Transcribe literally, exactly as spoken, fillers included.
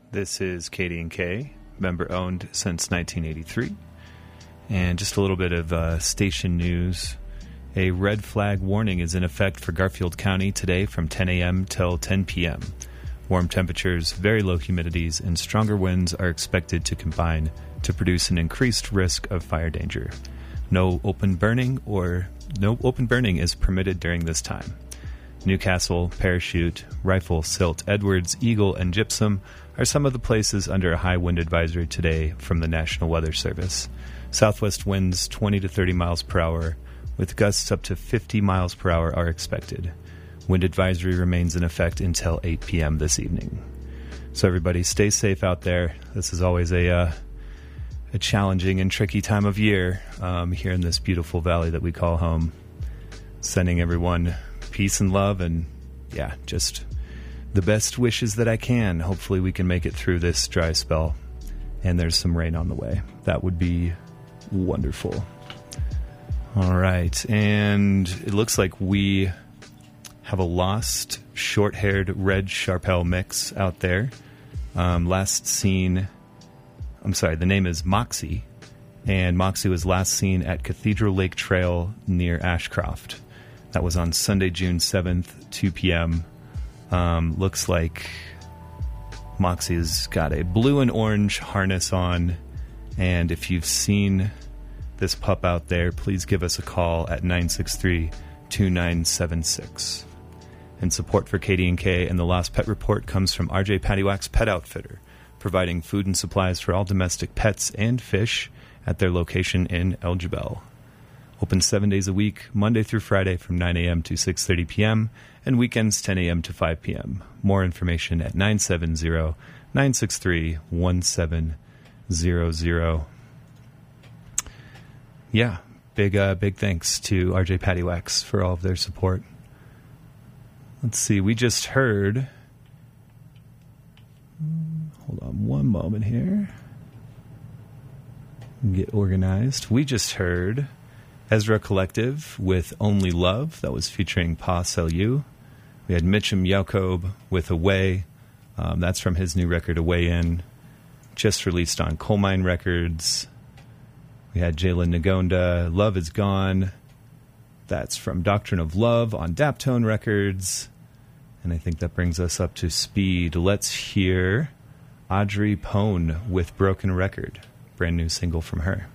This is K D and K, member-owned since nineteen eighty-three. And just a little bit of uh, station news. A red flag warning is in effect for Garfield County today from ten a.m. till ten p.m. Warm temperatures, very low humidities, and stronger winds are expected to combine to produce an increased risk of fire danger. No open burning or no open burning is permitted during this time. Newcastle, Parachute, Rifle, Silt, Edwards, Eagle, and Gypsum are some of the places under a high wind advisory today from the National Weather Service. Southwest winds twenty to thirty miles per hour, with gusts up to fifty miles per hour are expected. Wind advisory remains in effect until eight p.m. this evening. So everybody stay safe out there. This is always a uh, a challenging and tricky time of year um, here in this beautiful valley that we call home. Sending everyone peace and love and, yeah, just the best wishes that I can. Hopefully we can make it through this dry spell and there's some rain on the way. That would be wonderful. All right, and it looks like we have a lost short-haired red Sharpell mix out there. Um, last seen, I'm sorry, the name is Moxie, and Moxie was last seen at Cathedral Lake Trail near Ashcroft. That was on Sunday, June seventh, two p.m. Um, looks like Moxie's got a blue and orange harness on, and if you've seen this pup out there, please give us a call at nine six three, two nine seven six. And support for K D and K and the Lost Pet Report comes from R J Paddywhack's Pet Outfitter, providing food and supplies for all domestic pets and fish at their location in El Jebel. Open seven days a week, Monday through Friday from nine a.m. to six thirty p.m. and weekends ten a.m. to five p.m. More information at nine seven zero, nine six three, one seven zero zero. Yeah, big uh, big thanks to R J Paddywhacks for all of their support. Let's see, we just heard... Hold on one moment here. Get organized. We just heard Ezra Collective with Only Love. That was featuring Pa Selu. We had Mitchum Jacob with Away. Um, that's from his new record, Away In, just released on Coal Mine Records. We had Jalen Nagonda, Love Is Gone. That's from Doctrine of Love on Daptone Records. And I think that brings us up to speed. Let's hear Audrey Pone with Broken Record. Brand new single from her.